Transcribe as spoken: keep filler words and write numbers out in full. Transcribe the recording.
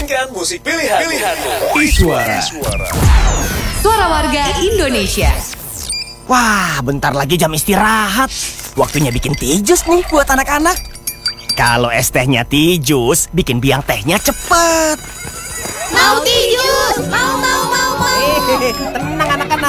Mainkan musik pilihan. Pilihanmu. Iswara. Suara warga Indonesia. Wah, bentar lagi jam istirahat. Waktunya bikin tea jus nih buat anak-anak. Kalau es tehnya tea jus, bikin biang tehnya cepet. Mau tea jus, mau mau mau mau. Tenang anak-anak.